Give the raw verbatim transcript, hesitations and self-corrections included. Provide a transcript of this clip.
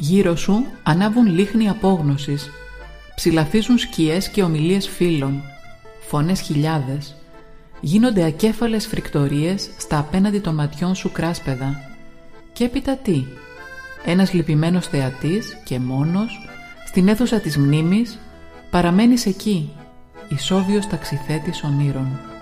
Γύρω σου ανάβουν λίχνη απόγνωσης, ψηλαφίζουν σκιές και ομιλίες φίλων, φωνές χιλιάδες. Γίνονται ακέφαλες φρικτορίες στα απέναντι των ματιών σου κράσπεδα. Και έπειτα τι? Ένας λυπημένος θεατής και μόνος, στην αίθουσα της μνήμης, παραμένεις εκεί, ισόβιος ταξιθέτης ονείρων.